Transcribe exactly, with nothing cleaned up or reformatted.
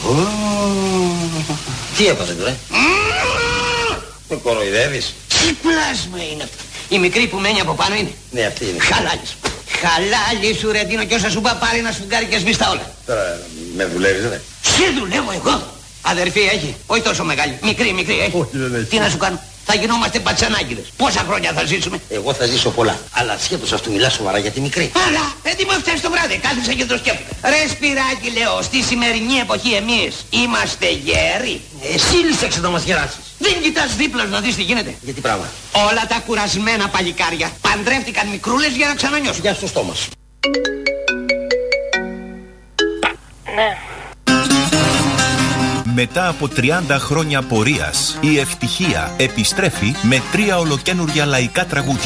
Τι έπαθε τώρα? Με κοροϊδεύεις? Τι πλάσμα είναι αυτό? Η μικρή που μένει από πάνω είναι? Ναι, αυτή είναι. Χαλάλης. Χαλάλι σου ρε Ντίνο, και όσα σου είπα πάρει ένα σφουγγάρι και σβήστα όλα. Τώρα με δουλεύεις ρε? Σε δουλεύω εγώ. Αδερφή έχει, όχι τόσο μεγάλη, μικρή μικρή έχει. Όχι, δεν έχει. Τι να σου κάνω, θα γινόμαστε πατσανάγκηδες. Πόσα χρόνια θα ζήσουμε? Εγώ θα ζήσω πολλά. Αλλά σχέτως αυτού μιλά σοβαρά για τη μικρή. Αλλά, έτοιμο φταίει το βράδυ, κάθισα και το σκέφτομαι. Ρε Σπυράκι λέω, στη σημερινή εποχή εμείς είμαστε γέροι. Εσύ λύσεξε να μας γεράσεις. Δεν κοιτάς δίπλα σου να δεις τι γίνεται? Για τι πράγμα? Όλα τα κουρασμένα παλικάρια παντρεύτηκαν μικρούλες για να ξανανιώσουν. Για στο στόμα σου. Ναι. Μετά από τριάντα χρόνια πορείας, η ευτυχία επιστρέφει με τρία ολοκαίνουργια λαϊκά τραγούδια.